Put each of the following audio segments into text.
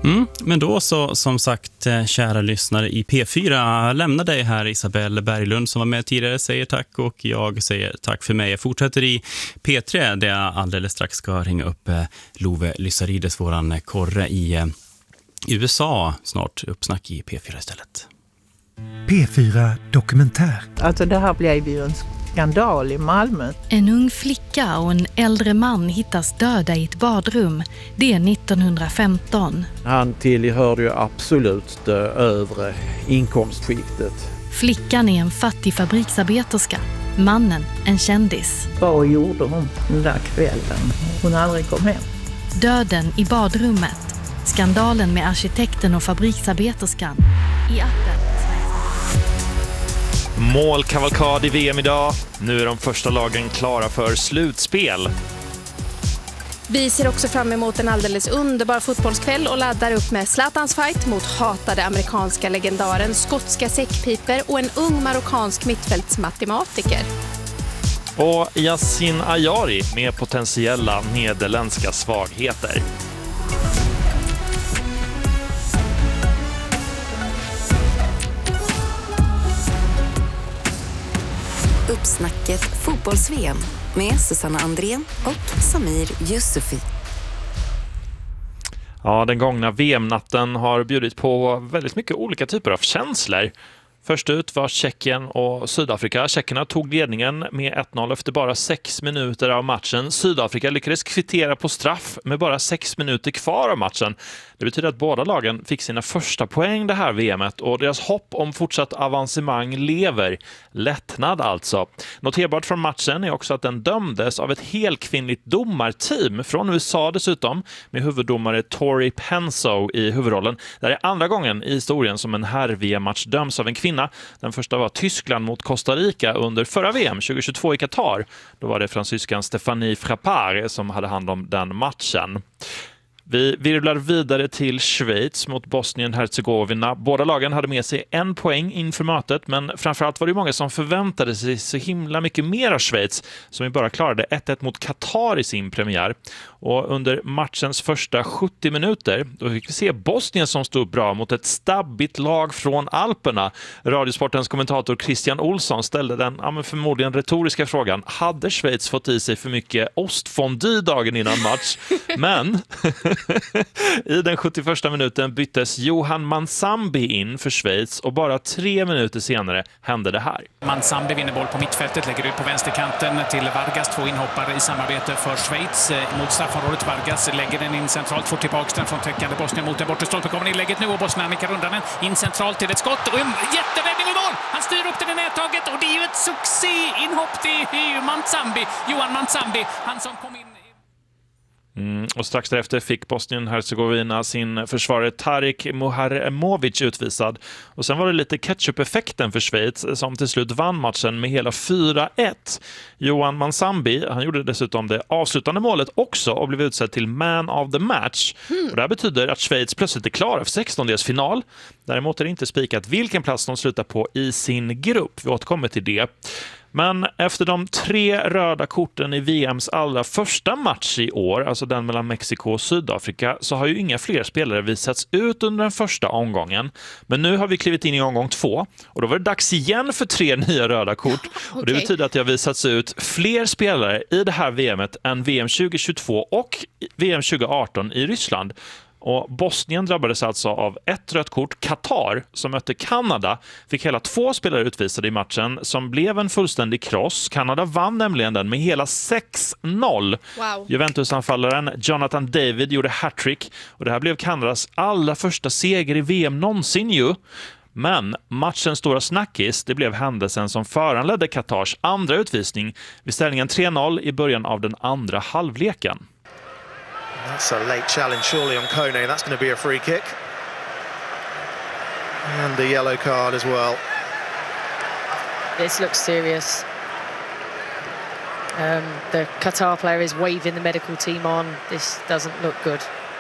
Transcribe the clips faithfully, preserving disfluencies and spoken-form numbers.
Mm, men då så, som sagt, kära lyssnare i P fyra, lämnar dig här Isabelle Berglund som var med tidigare, säger tack, och jag säger tack för mig. Jag fortsätter i P tre där jag alldeles strax ska ringa upp Love Lysarides, våran korre i U S A, snart uppsnack i P fyra istället. P fyra Dokumentär. Alltså det här blev ju en skandal i Malmö. En ung flicka och en äldre man hittas döda i ett badrum. Det är nittonhundrafemton. Han tillhörde ju absolut det övre inkomstskiktet. Flickan är en fattig fabriksarbeterska. Mannen en kändis. Vad gjorde hon den där kvällen? Hon aldrig kom hem. Döden i badrummet. Skandalen med arkitekten och fabriksarbeterskan. I appen. Målkavalkad i V M idag. Nu är de första lagen klara för slutspel. Vi ser också fram emot en alldeles underbar fotbollskväll och laddar upp med Zlatans fight mot hatade amerikanska legendaren, skotska säckpiper och en ung marockansk mittfältsmatematiker. Och Yassin Ayari med potentiella nederländska svagheter. Uppsnacket fotbolls-V M med Susanna Andrén och Samir Yusufi. Ja, den gångna V M-natten har bjudit på väldigt mycket olika typer av känslor. Först ut var Tjeckien och Sydafrika. Tjeckerna tog ledningen med ett noll efter bara sex minuter av matchen. Sydafrika lyckades kvittera på straff med bara sex minuter kvar av matchen. Det betyder att båda lagen fick sina första poäng det här V M:et och deras hopp om fortsatt avancemang lever. Lättnad alltså. Noterbart från matchen är också att den dömdes av ett helkvinnligt domarteam från U S A dessutom, med huvuddomare Tori Penso i huvudrollen. Det är andra gången i historien som en herr-V M-match döms av en kvinna. Den första var Tyskland mot Costa Rica under förra V M tjugohundratjugotvå i Qatar. Då var det fransyskan Stéphanie Frappard som hade hand om den matchen. Vi virvlar vidare till Schweiz mot Bosnien-Herzegovina. Båda lagen hade med sig en poäng inför mötet, men framförallt var det många som förväntade sig så himla mycket mer av Schweiz, som ju bara klarade ett ett mot Qatar i sin premiär. Och under matchens första sjuttio minuter då fick vi se Bosnien som stod bra mot ett stabbigt lag från Alperna. Radiosportens kommentator Christian Olsson ställde den ja, men förmodligen retoriska frågan: hade Schweiz fått i sig för mycket ostfondue dagen innan match? Men i den sjuttioförsta minuten byttes Johan Mansambi in för Schweiz och bara tre minuter senare hände det här. Mansambi vinner boll på mittfältet, lägger ut på vänsterkanten till Vargas, två inhoppare i samarbete för Schweiz mot straffområdet. Vargas lägger den in centralt, får tillbaka den från täckande Bosnien mot den bortre stolpen. Kommer inlägget nu och Bosnien nickar undan den in centralt till ett skott och en jätteräddning i mål. Han styr upp den i nättaget och det är ju ett succé-inhopp. Det är ju Mansambi, Johan Mansambi, han som kom in. Mm, och strax därefter fick Bosnien-Herzegovina sin försvarare Tarik Muharemovic utvisad. Och sen var det lite ketchup-effekten för Schweiz som till slut vann matchen med hela fyra ett. Johan Mansambi, han gjorde dessutom det avslutande målet också och blev utsedd till man of the match. Mm. Och det här betyder att Schweiz plötsligt är klara för sextondelsfinal. Däremot är det inte spikat vilken plats de slutar på i sin grupp. Vi återkommer till det. Men efter de tre röda korten i V M:s allra första match i år, alltså den mellan Mexiko och Sydafrika, så har ju inga fler spelare visats ut under den första omgången. Men nu har vi klivit in i omgång två och då var det dags igen för tre nya röda kort. Okay. Och det betyder att det har visats ut fler spelare i det här V M:et än V M tjugohundratjugotvå och V M tjugoarton i Ryssland. Och Bosnien drabbades alltså av ett rött kort. Qatar, som mötte Kanada, fick hela två spelare utvisade i matchen som blev en fullständig kross. Kanada vann nämligen den med hela sex noll. Wow. Juventus-anfallaren Jonathan David gjorde hattrick och det här blev Kanadas allra första seger i V M någonsin ju. Men matchens stora snackis, det blev händelsen som föranledde Qatars andra utvisning vid ställningen tre noll i början av den andra halvleken. That's a late challenge surely on Kone. That's going to be a free kick. And a yellow card as well. This looks serious. Um, the Qatar player is waving the medical team on. This doesn't look good.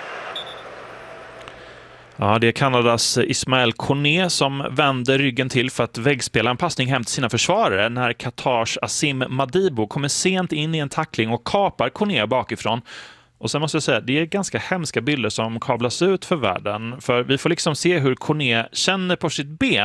Ja, det är Kanadas Ismael Kone som vänder ryggen till för att väggspela en passning hem till sina försvarare när Qatars Asim Madibo kommer sent in i en tackling och kapar Kone bakifrån. Och sen måste jag säga, det är ganska hemska bilder som kablas ut för världen. För vi får liksom se hur Cornet känner på sitt ben